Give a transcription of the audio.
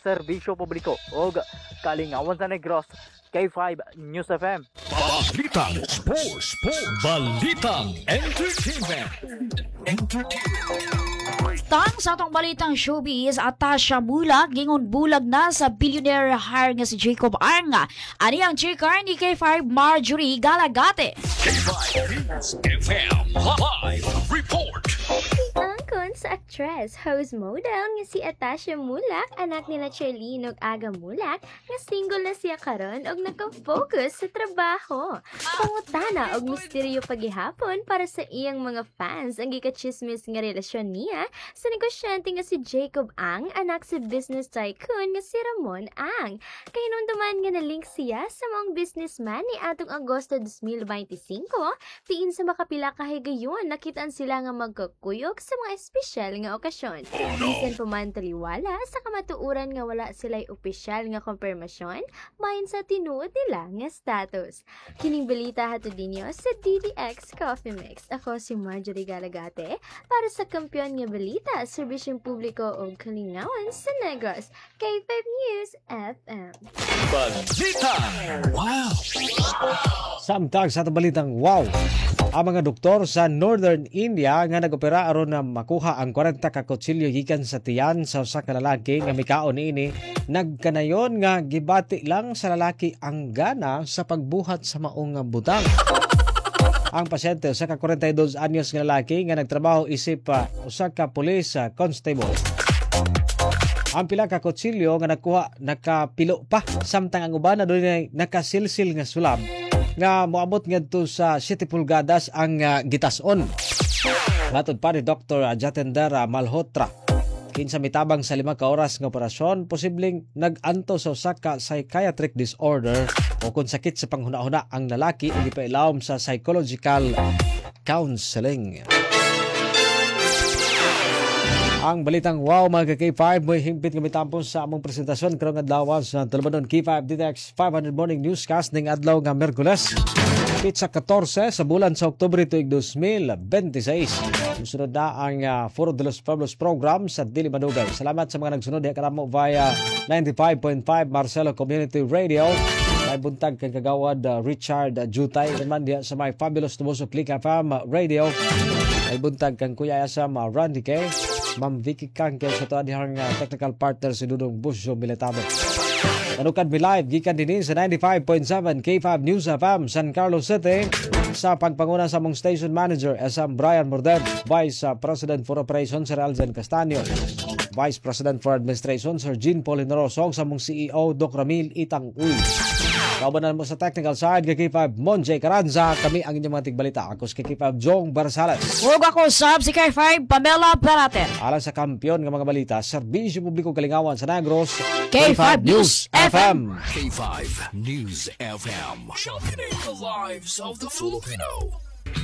serbisyo publiko o kalingawan sa Negros, K5 News FM. Balitang Sports. Balitang Entertainment. Tang sa atong balitang showbiz, Atasha Mulag gingon bulag na sa billionaire hire nga si Jacob Ang. Ani ang chika ni K5 Marjorie Galagate. K5 News FM Live Report. Angkon sa actress, host model nga si Atasha Mulak, anak nila Charlene ug Aga Mulak, nga single na siya karon og naka-focus sa trabaho. Pangutana og misteryo pagihapon para sa iyang mga fans ang gikachismis nga relasyon niya sa negosyante nga si Jacob Ang, anak sa business tycoon nga si Ramon Ang. Kahinumduman nga na-link siya sa mga businessman ni atong Agosto 2025, tiin sa makapila ka higayon nakitaan sila nga magkakuyog sa mga espesyal nga okasyon. Bisan pa man taliwala sa kamatuuran nga wala sila'y opisyal nga konfirmasyon bahin sa tinuod nila nga status. Kining balita hatod ninyo sa DDX Coffee Mix. Ako si Marjorie Galagate para sa Kampiyon nga Balita, serbisyong publiko o kalingawan sa Negros, K5 News FM. Balita. Wow. Samtang sa balitang wow, ang mga doktor sa Northern India nga nag-opera aron na makuha ang 40 ka kutsilyo gikan sa tiyan sa usa ka lalaki nga mikaon niini, nagkanayon nga gibati lang sa lalaki ang gana sa pagbuhat sa maong butang. Ang pasyente usa ka 42 anyos nga lalaki nga nagtrabaho isip usa ka police constable. Ang pila ka kutsilyo nga nakuha nakapilo pa, samtang ang uban na doon nakasilsil nga sulab nga moabot ngadto sa 7 pulgadas ang gitason. Matod pa ni Dr. Jatender Malhotra, kinsa mitabang sa 5 ka oras nga operasyon, posibleng nag-anto sa usa ka psychiatric disorder o kung sakit sa panghuna-huna ang lalaki ug ipailawom sa psychological counseling. Ang balitang wow mga K5 mo hingpit kami tampon sa among presentasyon karong adlaw sa Tulubanon K5 DTX 500 Morning Newscast ning adlaw nga Miyerkules, pitsa 14 sa bulan sa Oktubre tuig 2026. Susunod na ang Foro de los Pueblos program sa Dili Manugay. Salamat sa mga nagsunod diha kanamo via 95.5 Marcelo Community Radio. May buntag kang kagawad Richard Jutay naman diha sa may Fabulous Tubuso Click FM Radio. May buntag kang Kuya Asam Randy K, Ma'am Vicky Kangkel sa tuwa dihang technical partner si Dudong Busyo Militamo. Tanukad mi live gikan dinhi sa 95.7 K5 News FM San Carlos City sa pagpanguna sa mong station manager SM Brian Morded, Vice President for Operations Sir Alzen Castaño, Vice President for Administration Sir Jean Paul Hinarosog, sa mong CEO Doc Ramil Itang Uy. Kaubanan mo sa technical side kay K5 Monjay Caranza, kami ang inyong mga tigbalita. Ako si K5 Jong Barsales. Huwag ako sab si K5 Pamela Parate. Alang sa kampiyon ng mga balita, serbisyo publiko kalingawan sa Negros, K5 News FM. K5 News FM. Championing the lives of the Filipino.